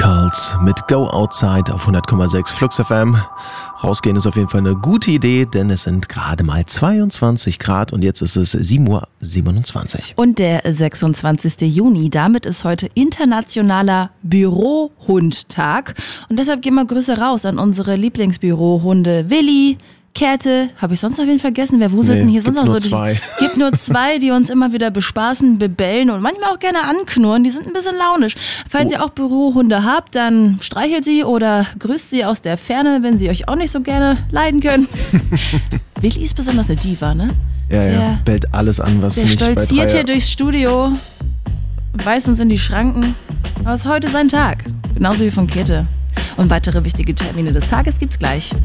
Musicals mit Go Outside auf 100,6 Flux FM. Rausgehen ist auf jeden Fall eine gute Idee, denn es sind gerade mal 22 Grad und jetzt ist es 7:27 Uhr. Und der 26. Juni, damit ist heute internationaler Bürohundtag. Und deshalb gehen wir Grüße raus an unsere Lieblingsbürohunde Willi, Käthe, habe ich sonst noch wen vergessen? Wer wuselt denn hier sonst noch so? Gibt nur zwei, die uns immer wieder bespaßen, bebellen und manchmal auch gerne anknurren. Die sind ein bisschen launisch. Falls ihr auch Bürohunde habt, dann streichelt sie oder grüßt sie aus der Ferne, wenn sie euch auch nicht so gerne leiden können. Willi ist besonders eine Diva, ne? Ja, bellt alles an, was nicht bei Der stolziert hier durchs Studio, weist uns in die Schranken. Aber es ist heute sein Tag. Genauso wie von Käthe. Und weitere wichtige Termine des Tages gibt's gleich.